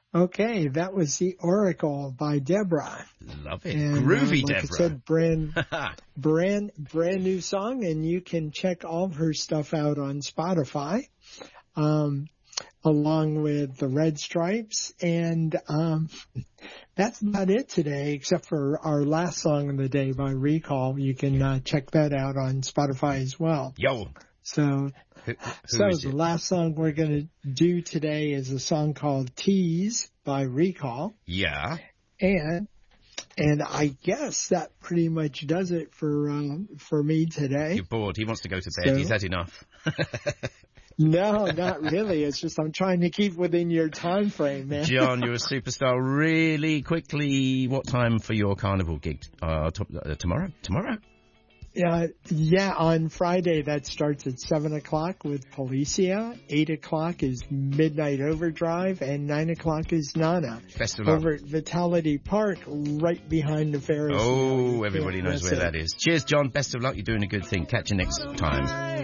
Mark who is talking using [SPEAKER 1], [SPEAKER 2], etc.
[SPEAKER 1] Okay, that was The Oracle by Deborah.
[SPEAKER 2] Love it.
[SPEAKER 1] And,
[SPEAKER 2] Groovy,
[SPEAKER 1] like
[SPEAKER 2] Deborah.
[SPEAKER 1] I said, brand new song, and you can check all of her stuff out on Spotify, along with the Red Stripes. And that's about it today, except for our last song of the day by Recall. You can check that out on Spotify as well.
[SPEAKER 2] Yo.
[SPEAKER 1] So the last song we're going to do today is a song called Tease by Recall.
[SPEAKER 2] Yeah.
[SPEAKER 1] And I guess that pretty much does it for me today.
[SPEAKER 2] You're bored. He wants to go to bed. He's had enough.
[SPEAKER 1] No, not really. It's just I'm trying to keep within your time frame, man.
[SPEAKER 2] John, you're a superstar. Really quickly, what time for your carnival gig? Tomorrow? Tomorrow?
[SPEAKER 1] Yeah, on Friday that starts at 7 o'clock with Policia. 8 o'clock is Midnight Overdrive, and 9 o'clock is Nana.
[SPEAKER 2] Festival.
[SPEAKER 1] Over at Vitality Park, right behind the Ferris wheel.
[SPEAKER 2] Oh, everybody knows where that is. Cheers, John. Best of luck. You're doing a good thing. Catch you next time.